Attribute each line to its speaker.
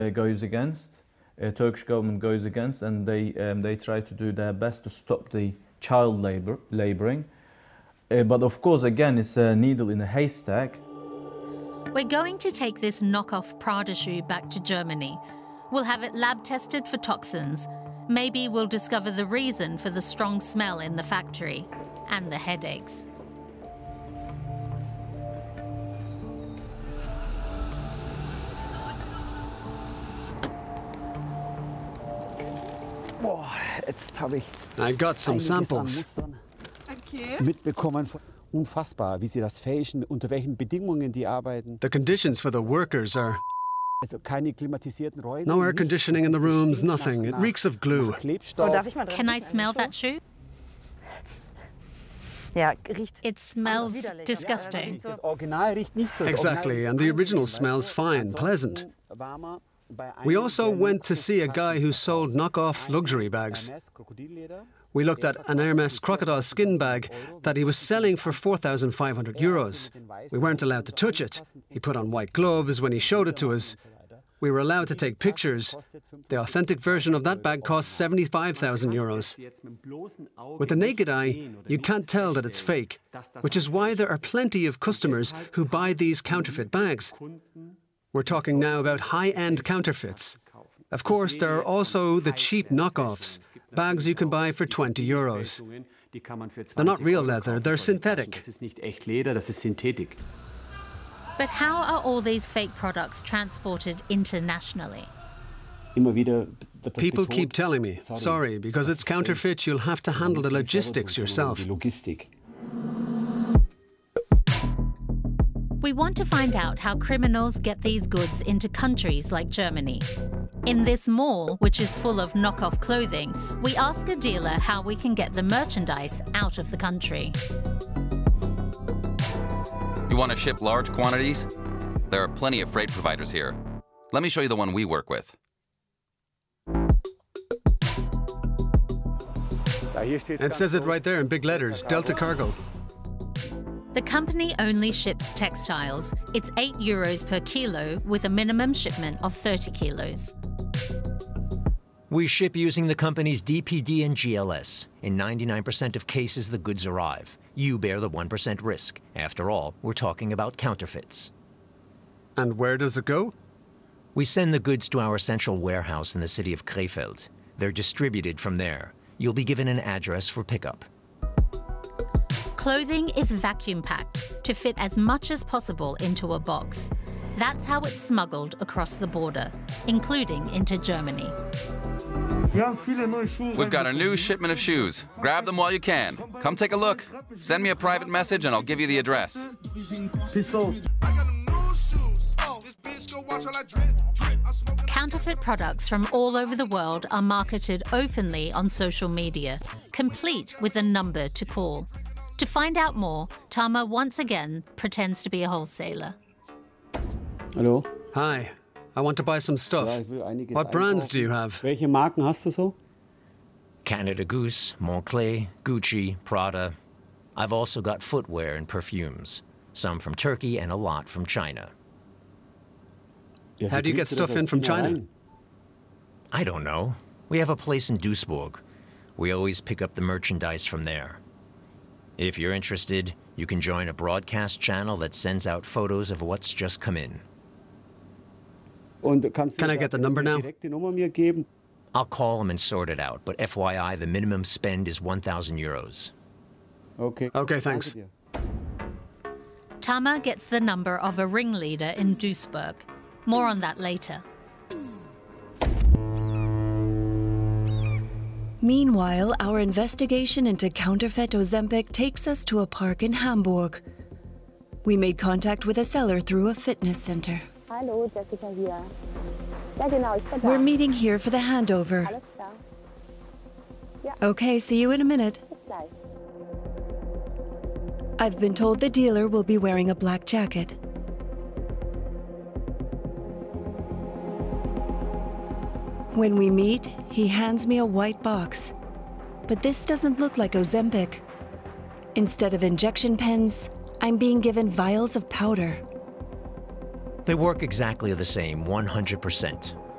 Speaker 1: goes against, Turkish government goes against, and they try to do their best to stop the child laboring. But of course, again, it's a needle in a haystack.
Speaker 2: We're going to take this knockoff Prada shoe back to Germany. We'll have it lab tested for toxins. Maybe we'll discover the reason for the strong smell in the factory and the headaches.
Speaker 3: Boah, jetzt habe ich
Speaker 4: I got some samples.
Speaker 3: mitbekommen. Unfassbar, wie sie das fälschen, unter welchen Bedingungen die arbeiten.
Speaker 4: The conditions for the workers are...
Speaker 3: Also keine klimatisierten Räume.
Speaker 4: No air conditioning in the rooms, nothing. It reeks of glue.
Speaker 2: Can I smell that shoe?
Speaker 5: Ja, riecht.
Speaker 2: It smells disgusting.
Speaker 3: Das Original riecht nicht so.
Speaker 4: Exactly, and the original smells fine, pleasant. We also went to see a guy who sold knockoff luxury bags. We looked at an Hermes crocodile skin bag that he was selling for 4,500 euros. We weren't allowed to touch it. He put on white gloves when he showed it to us. We were allowed to take pictures. The authentic version of that bag costs 75,000 euros. With the naked eye, you can't tell that it's fake, which is why there are plenty of customers who buy these counterfeit bags. We're talking now about high-end counterfeits. Of course, there are also the cheap knockoffs, bags you can buy for 20 euros. They're not real leather, they're synthetic.
Speaker 2: But how are all these fake products transported internationally?
Speaker 4: People keep telling me, sorry, because it's counterfeit, you'll have to handle the logistics yourself.
Speaker 2: We want to find out how criminals get these goods into countries like Germany. In this mall, which is full of knockoff clothing, we ask a dealer how we can get the merchandise out of the country.
Speaker 6: You want to ship large quantities? There are plenty of freight providers here. Let me show you the one we work with.
Speaker 4: It says it right there in big letters, Delta Cargo.
Speaker 2: The company only ships textiles. It's €8 per kilo with a minimum shipment of 30 kilos.
Speaker 7: We ship using the company's DPD and GLS. In 99% of cases, the goods arrive. You bear the 1% risk. After all, we're talking about counterfeits.
Speaker 4: And where does it go?
Speaker 7: We send the goods to our central warehouse in the city of Krefeld. They're distributed from there. You'll be given an address for pickup.
Speaker 2: Clothing is vacuum-packed to fit as much as possible into a box. That's how it's smuggled across the border, including into Germany.
Speaker 6: We've got a new shipment of shoes. Grab them while you can. Come take a look. Send me a private message and I'll give you the address.
Speaker 2: Counterfeit products from all over the world are marketed openly on social media, complete with a number to call. To find out more, Tama once again pretends to be a wholesaler.
Speaker 3: Hallo?
Speaker 4: Hi, I want to buy some stuff. What brands do you have?
Speaker 3: Welche Marken hast du so?
Speaker 7: Canada Goose, Moncler, Gucci, Prada. I've also got footwear and perfumes. Some from Turkey and a lot from China.
Speaker 4: How do you get stuff in from China?
Speaker 7: I don't know. We have a place in Duisburg. We always pick up the merchandise from there. If you're interested, you can join a broadcast channel that sends out photos of what's just come in.
Speaker 4: Can I get the number now?
Speaker 7: I'll call them and sort it out, but FYI, the minimum spend is 1,000 euros.
Speaker 4: Okay, thanks.
Speaker 2: Tama gets the number of a ringleader in Duisburg. More on that later.
Speaker 8: Meanwhile, our investigation into counterfeit Ozempic takes us to a park in Hamburg. We made contact with a seller through a fitness center.
Speaker 9: Hallo, Jessica hier. Ja, genau, ich bin da.
Speaker 8: We're meeting here for the handover.
Speaker 9: Alles klar. Ja.
Speaker 8: Okay, see you in a minute.
Speaker 9: Bis gleich.
Speaker 8: I've been told the dealer will be wearing a black jacket. When we meet, he hands me a white box. But this doesn't look like Ozempic. Instead of injection pens, I'm being given vials of powder.
Speaker 7: They work exactly the same, 100%.